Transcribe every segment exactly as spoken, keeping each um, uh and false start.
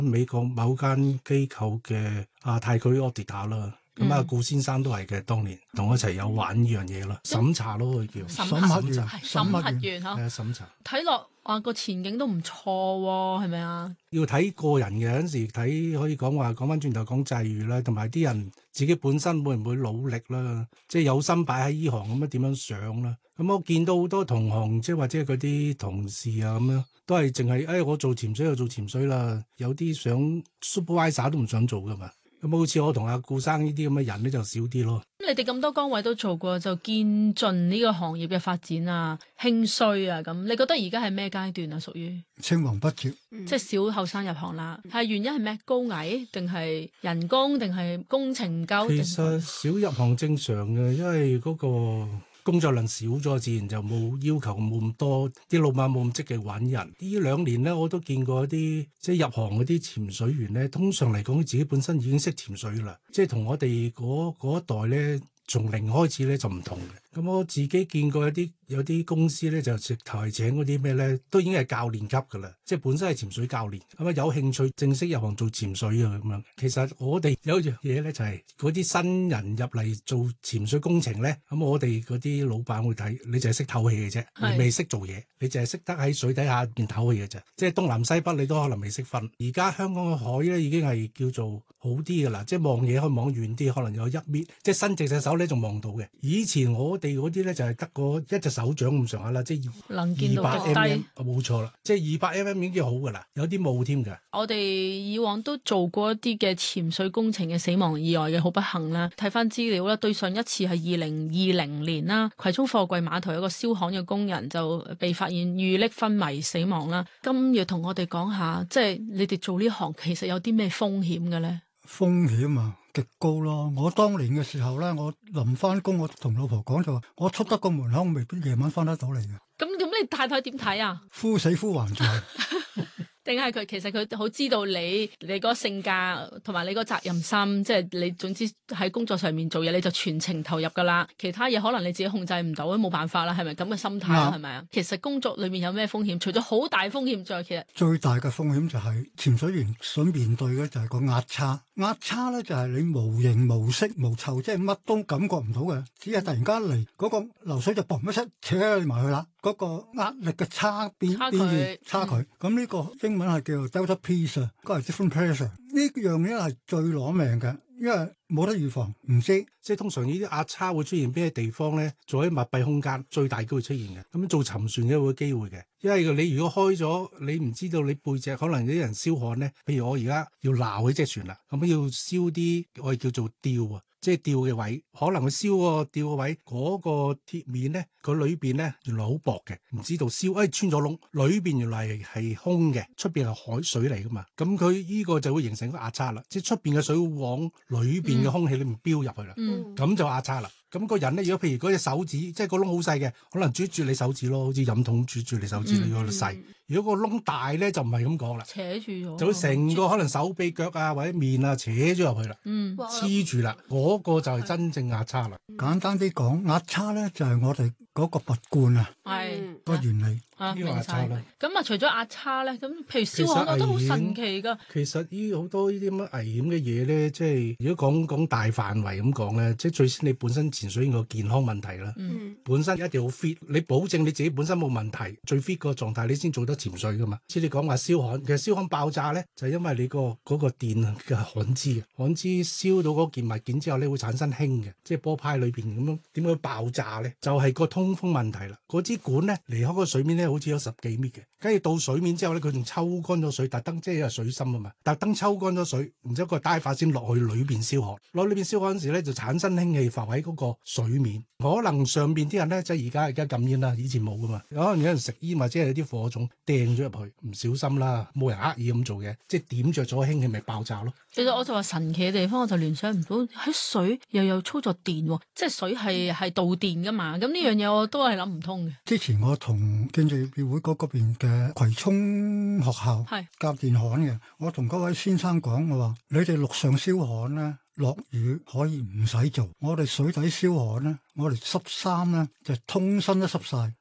美國某間機構嘅啊太區 auditor 啦。咁啊，顧先生都係嘅，當年同我一齊有玩呢樣嘢咯，審查咯，佢叫審核員， 係審核員嗬， 係啊，審查。 睇落話個前景都唔錯喎，係咪啊？ 要睇個人嘅，有陣時睇可以講話，講翻轉頭講際遇啦，同埋啲人自己本身會唔會努力啦，即係有心擺喺呢行咁樣點樣上啦。咁我見到好多同行，即係或者嗰啲同事啊咁樣，都係淨係誒我做潛水就做潛水啦，有啲想 supervisor 都唔想做噶嘛。咁好似我同阿顧生呢啲咁嘅人咧就少啲咯。 咁你哋咁多崗位都做過，就見盡呢個行業嘅發展啊、興衰啊咁。你覺得而家係咩階段啊？屬於青黃不接， 即係小後生入行啦。係原因係咩？高危定係人工定係工程唔夠？ 其實少入行正常嘅，因為嗰個工作量少咗，自然就冇要求冇咁多，啲老闆冇咁積極揾人。呢兩年咧，我都見過一啲即係入行嗰啲潛水員咧，通常嚟講自己本身已經識潛水啦，即係同我哋嗰嗰一代咧，從零開始咧就唔同嘅。咁我自己見過一啲有啲公司咧就直頭係請嗰啲咩咧，都已經係教練級噶啦，即係本身係潛水教練，咁啊有興趣正式入行做潛水啊咁樣。其實我哋有一樣嘢咧就係嗰啲新人入嚟做潛水工程咧，咁我哋嗰啲老闆會睇，你就係識透氣嘅啫，你未識做嘢，你就係識得喺水底下邊透氣嘅啫。即係東南西北你都可能未識分。而家香港嘅海咧已經係叫做好啲噶啦，即係望嘢可以望遠啲，可能有一米，即係伸直隻手咧仲望到嘅。以前我哋嗰啲咧就係得個一隻手掌咁上下啦，即係能見度極低， 冇錯啦，即係二百 mm 已經好噶啦，有啲冇添㗎。 我哋以往都做過一啲嘅潛水工程嘅死亡意外嘅，好不幸啦。睇翻資料啦，對上一次係二零二零年啦，葵涌貨櫃碼頭有一個燒焊嘅工人就被發現遇溺昏迷死亡啦。今要同我哋講下，即係你哋做呢行其實有啲咩風險嘅咧？ 風險啊，極高咯！我當年嘅時候咧，我臨翻工，我同老婆講就話，我出得個門口，我未必夜晚翻得到嚟嘅。 咁咁，你太太點睇啊？ 呼死呼還在。 定係佢其實佢好知道你你個性格同埋你個責任心，即係你總之喺工作上面做嘢你就全程投入噶啦，其他嘢可能你自己控制唔到，都冇辦法啦，係咪咁嘅心態啦？係咪啊？其實工作裏面有咩風險？除咗好大風險之外，其實最大嘅風險就係潛水員所面對嘅就係個壓差。壓差咧就係你無形無色無臭，即係乜都感覺唔到嘅，只係突然間嚟嗰個流水就嘣一聲扯你埋去啦。嗰個壓力嘅差變差距變異差距，咁呢個英文係叫做 delta P 啊，嗰係 different pressure。呢樣嘢係最攞命嘅，因為冇得預防，唔知。 即係通常呢啲壓差會出現邊啲地方咧？做喺密閉空間最大機會出現嘅。咁做沉船嘅會機會嘅，因為你如果開咗，你唔知道你背脊可能有啲人燒焊咧。譬如我而家要撈起隻船啦，咁要燒啲我哋叫做吊啊。即係吊嘅位，可能佢燒個吊嘅位嗰、那個鐵面咧，佢裏邊咧原來好薄嘅，唔知道燒，哎穿咗窿，裏邊原來係空嘅，出邊係海水嚟噶嘛，咁佢呢個就會形成一個壓差啦，即係出邊嘅水會往裏邊嘅空氣裏面飆入去啦，咁、嗯、就壓差啦。咁、那個人咧，如果譬如嗰隻手指，即係個窿好細嘅，可能啜住你手指咯，好似飲筒啜住你手指你嗰度細。如果個窿大咧，就唔係咁講啦， 扯住咗， 就會成個可能手臂腳啊或者面啊扯咗入去啦，黐住啦，嗰、那個就係真正壓差啦。 簡單啲講，壓差咧就係我哋嗰個拔罐啊， 係個原理。 啊， 明晒啦。 咁啊，除咗壓差咧，咁譬如燒焊，我覺得好神奇噶。 其實呢好多呢啲咁嘅危險嘅嘢咧，即係如果講講大範圍咁講咧，即係最先你本身潛水員個健康問題啦，嗯、本身一定好 fit，你保證你自己本身冇問題，最 fit 個狀態你先做得潛水噶嘛。似你講話燒焊，其實燒焊爆炸咧就係、是、因為你、個嗰、個電嘅焊支，焊支燒到嗰件物件之後咧會產生氫嘅，即係波派裏邊咁樣點樣爆炸咧？就係、是、個通風問題啦。嗰支管咧離開個水面咧好似有十幾米嘅，跟住到水面之後咧佢仲抽乾咗水，特登即係水深啊嘛，特登抽乾咗水，然之後個帶法先落去裏邊燒焊，落裏邊燒焊嗰時咧就產生氫氣浮喺嗰個水面，可能上邊啲人咧即係而家而家禁煙啦，以前冇噶嘛，可能有人食煙或者係有啲火種掟咗入去，唔小心啦，冇人刻意咁做嘅，即係點着咗氫氣咪爆炸咯。 其實我就話神奇嘅地方，我就聯想唔到喺水又有操作電，即係水係係導電噶嘛，咁呢樣嘢我都係諗唔通嘅。 之前我同建造業協會嗰嗰邊嘅葵涌學校係教電焊嘅，我同嗰位先生講，我話你哋陸上燒焊咧，落雨可以唔使做，我哋水底燒焊咧，我哋濕衫咧就通身都濕晒，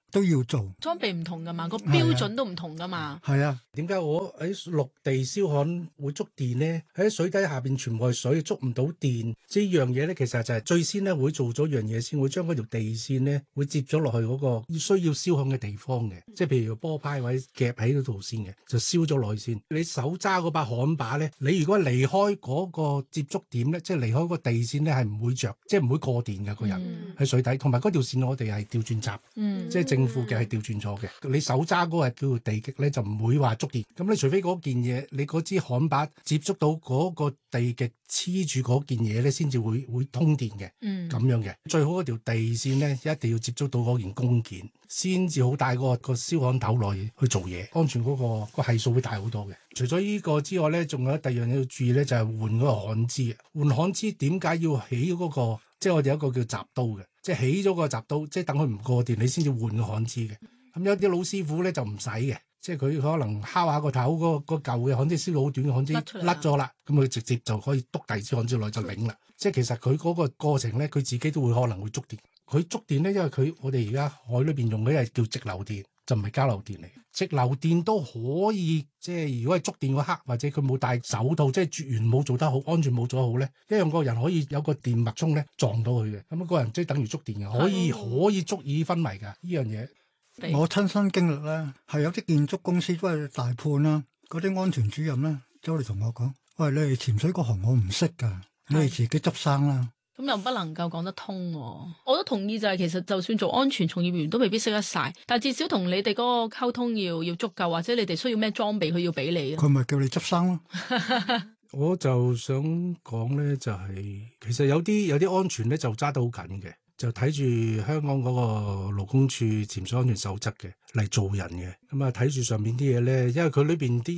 都要做。 裝備唔同噶嘛，個標準都唔同噶嘛。 係啊， 點解我喺陸地燒焊會觸電呢？喺水底下邊全部係水，觸唔到電。即係呢樣嘢咧，其實就係最先咧會做咗樣嘢先，會將嗰條地線咧會接咗落去嗰個需要燒焊嘅地方嘅。即係譬如波派位夾喺嗰度先嘅，就燒咗落去先。你手揸嗰把焊把咧，你如果離開嗰個接觸點咧，即係離開個地線咧，係唔會着，即係唔會過電嘅個人喺、嗯、水底。同埋嗰條線我哋係調轉閘，嗯、即係正負嘅係調轉咗嘅。你手揸嗰個叫地極咧，就唔會話觸電。咁你除非嗰件嘢，你嗰支焊把接觸到嗰個地極黐住嗰件嘢咧，先至會會通電嘅。咁、嗯、樣嘅最好嗰條地線咧，一定要接觸到嗰件工件，先至好帶嗰個燒焊頭落去去做嘢，安全嗰、嗰個、嗰個係數會大好多嘅。除咗呢個之外咧，仲有第二樣嘢要注意咧，就係、係、換嗰個焊枝。換焊枝點解要起嗰、嗰個？即係我哋有一個叫閘刀嘅，即係起咗個閘刀，即係等佢唔過電，你先至換個焊枝嘅。咁有啲老師傅咧就唔使嘅，即係佢可能敲下個頭，嗰、嗰個舊嘅焊枝燒到好短嘅焊枝甩咗啦，咁佢直接就可以篤第二支焊枝落去就擰啦。即係其實佢嗰個過程咧，佢自己都會可能會觸電。佢觸電咧，因為佢我哋而家海裏邊用嘅係叫直流電，就唔係交流電嚟。直流電都可以，即係如果係觸電嗰刻，或者佢冇戴手套，即係絕緣冇做得好，安全冇做得好咧，一樣個人可以有個電脈衝咧撞到佢嘅，咁、那個人即係等於觸電嘅，可以、嗯、可以足以昏迷㗎呢樣嘢。 我親身經歷咧，係有啲建築公司都係大判啦，嗰啲安全主任咧走嚟同我講：喂，你哋潛水嗰行我唔識㗎，你哋自己執生啦。 咁又不能夠講得通、啊，我都同意就係其實就算做安全從業員都未必識得晒，但係至少同你哋嗰個溝通要要足夠，或者你哋需要咩裝備佢要俾你。 佢咪叫你執生咯。 我就想講咧，就係、是、其實有啲有啲安全咧就揸得好緊嘅，就睇住香港嗰個勞工處潛水安全守則嘅嚟做人嘅，咁啊睇住上面啲嘢咧，因為佢裏邊啲